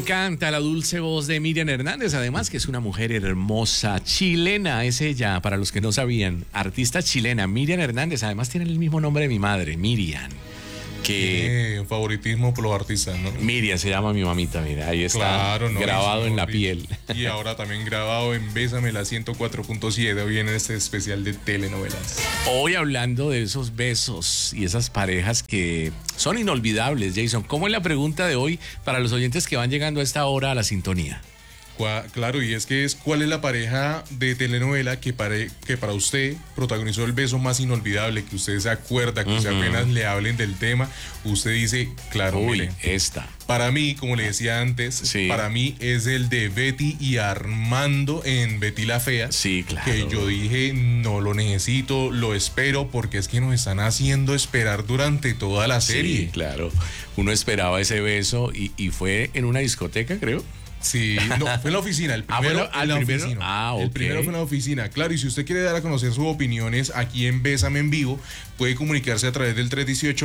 encanta la dulce voz de Miriam Hernández, además que es una mujer hermosa, chilena, es ella, para los que no sabían, artista chilena, Miriam Hernández, además tiene el mismo nombre de mi madre, Miriam. Que un favoritismo por los artistas, ¿no? Miriam se llama mi mamita, mira, ahí está, claro, no, grabado en la piel. Y ahora también grabado en Bésame la 104.7, hoy en este especial de telenovelas. Hoy hablando de esos besos y esas parejas que son inolvidables, Jason. ¿Cómo es la pregunta de hoy para los oyentes que van llegando a esta hora a la sintonía? Claro, y es que ¿cuál es la pareja de telenovela que para usted protagonizó el beso más inolvidable, que usted se acuerda, que usted apenas le hablen del tema, usted dice, claro, mire, esta. Para mí, como le decía antes, sí, para mí es el de Betty y Armando en Betty la Fea. Sí, claro. Que yo dije, no lo necesito, lo espero, porque es que nos están haciendo esperar durante toda la serie. Sí, claro. Uno esperaba ese beso y fue en una discoteca, creo. Sí, no, fue en la oficina. El primero en la oficina. Okay. El primero fue en la oficina. Claro, y si usted quiere dar a conocer sus opiniones aquí en Bésame en Vivo, puede comunicarse a través del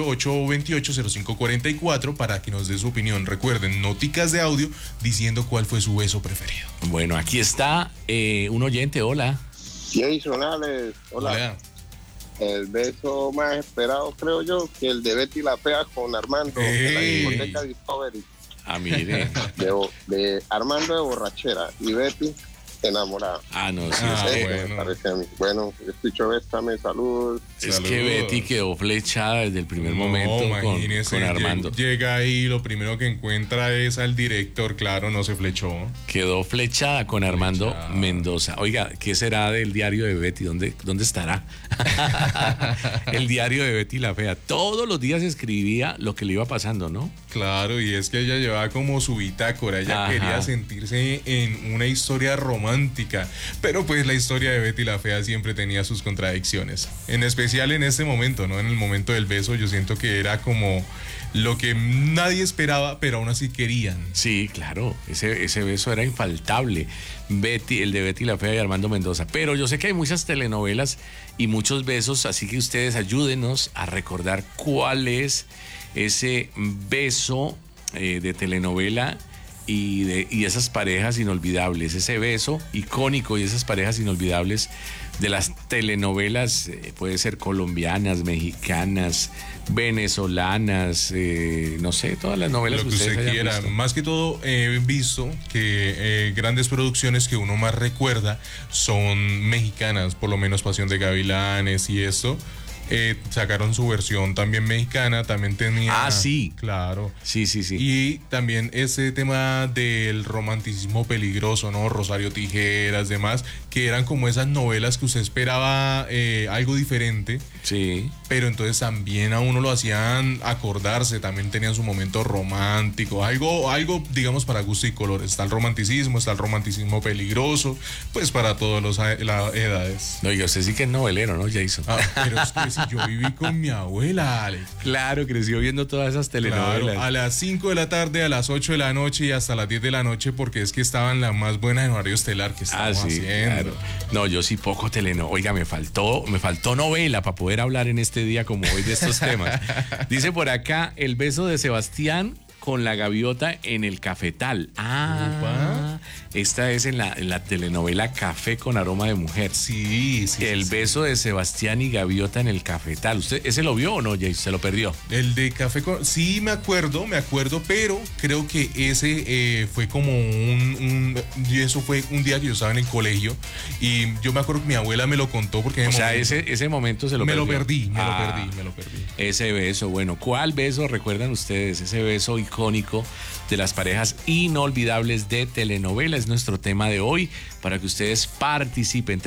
318-828-0544 para que nos dé su opinión. Recuerden, noticas de audio diciendo cuál fue su beso preferido. Bueno, aquí está un oyente. Hola. Jason, Alex. Hola. El beso más esperado, creo yo, que el de Betty la Fea con Armando en la discoteca Discovery. Ah, mire. De Armando de borrachera y Betty enamorada. Ah, no, sí. Bueno. Me parece a mí. Bueno, escucho Bésame, salud. Es que Betty quedó flechada desde el primer momento con Armando. Llega ahí, lo primero que encuentra es al director, claro, no se flechó. Quedó flechada con Armando Mendoza. Oiga, ¿qué será del diario de Betty? ¿Dónde estará? El diario de Betty la Fea. Todos los días escribía lo que le iba pasando, ¿no? Claro, y es que ella llevaba como su bitácora, ella quería sentirse en una historia romántica, pero pues la historia de Betty la Fea siempre tenía sus contradicciones, en especial en este momento, ¿no? En el momento del beso yo siento que era como lo que nadie esperaba, pero aún así querían. Sí, claro, ese beso era infaltable, el de Betty la Fea y Armando Mendoza, pero yo sé que hay muchas telenovelas y muchos besos, así que ustedes ayúdenos a recordar cuál es ese beso de telenovela y esas parejas inolvidables, ese beso icónico y esas parejas inolvidables de las telenovelas, puede ser colombianas, mexicanas, venezolanas, no sé, todas las novelas lo que usted quiera. Visto. Más que todo he visto que grandes producciones que uno más recuerda son mexicanas, por lo menos Pasión de Gavilanes y esto. Sacaron su versión también mexicana, también tenía... Ah, sí. Claro. Sí. Y también ese tema del romanticismo peligroso, ¿no? Rosario Tijeras, demás, que eran como esas novelas que usted esperaba algo diferente. Sí. Pero entonces también a uno lo hacían acordarse, también tenían su momento romántico, algo digamos para gusto y color. Está el romanticismo peligroso, pues para todas las edades. Oiga, usted sí que es novelero, ¿no, Jason? Pero es que si yo viví con mi abuela, Alex. Claro, creció viendo todas esas telenovelas. Claro, a las 5 de la tarde, a las 8 de la noche y hasta las 10 de la noche, porque es que estaban las más buenas en horario estelar que estábamos haciendo. Claro. No, yo sí poco telenovela. Oiga, me faltó novela para poder hablar en este día como hoy de estos temas. Dice por acá, el beso de Sebastián con la gaviota en el cafetal. Esta es en la telenovela Café con aroma de mujer. Sí. El beso de Sebastián y gaviota en el cafetal. ¿Usted ese lo vio o no, Jay? ¿Se lo perdió? El de Café con... Sí, me acuerdo, pero creo que ese fue como eso fue un día que yo estaba en el colegio y yo me acuerdo que mi abuela me lo contó porque... ese momento se lo perdió. Me lo perdí. Ese beso, bueno, ¿cuál beso recuerdan ustedes? Ese beso icónico de las parejas inolvidables de telenovela es nuestro tema de hoy para que ustedes participen.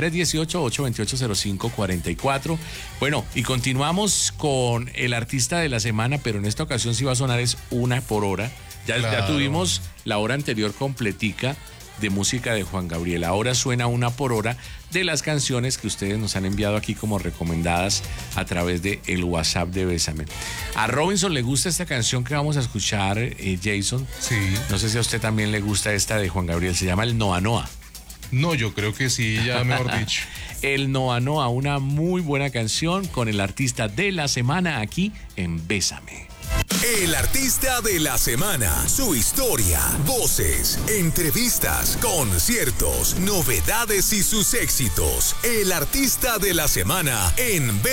318-828-0544. Bueno, y continuamos con el artista de la semana, pero en esta ocasión sí va a sonar es una por hora. Ya tuvimos la hora anterior completica de música de Juan Gabriel. Ahora suena una por hora de las canciones que ustedes nos han enviado aquí como recomendadas a través de el WhatsApp de Bésame. A Robinson le gusta esta canción que vamos a escuchar, Jason. Sí. No sé si a usted también le gusta esta de Juan Gabriel. Se llama el Noa Noa. No, yo creo que sí, ya mejor dicho. El Noa Noa, una muy buena canción con el artista de la semana aquí en Bésame. El artista de la semana, su historia, voces, entrevistas, conciertos, novedades y sus éxitos. El artista de la semana en